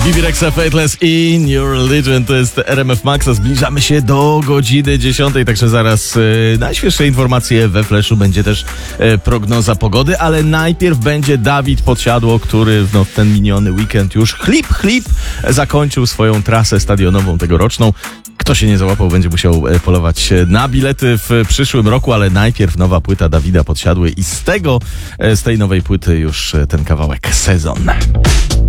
Bibi Rexha, Faithless in Your Religion. To jest RMF Max, a zbliżamy się do godziny 10, także zaraz najświeższe informacje we Flashu. Będzie też prognoza pogody, ale najpierw będzie Dawid Podsiadło, który w ten miniony weekend już chlip zakończył swoją trasę stadionową tegoroczną. Kto się nie załapał, będzie musiał polować na bilety w przyszłym roku, ale najpierw nowa płyta Dawida Podsiadły i z tej nowej płyty już ten kawałek Sezon.